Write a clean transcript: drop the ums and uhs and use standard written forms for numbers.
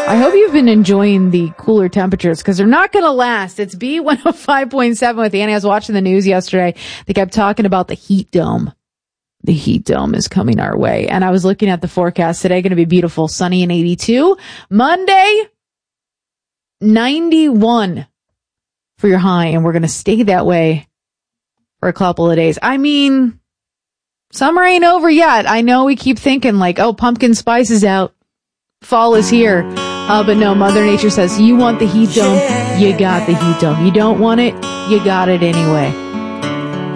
I hope you've been enjoying the cooler temperatures because they're not going to last. It's B105.7 with Annie. I was watching the news yesterday. They kept talking about the heat dome. The heat dome is coming our way. And I was looking at the forecast today. Going to be beautiful, sunny and 82. Monday, 91 for your high. And we're going to stay that way for a couple of days. I mean, summer ain't over yet. I know we keep thinking like, oh, pumpkin spice is out. Fall is here. But no, Mother Nature says, you want the heat dome, you got the heat dome. You don't want it, you got it anyway.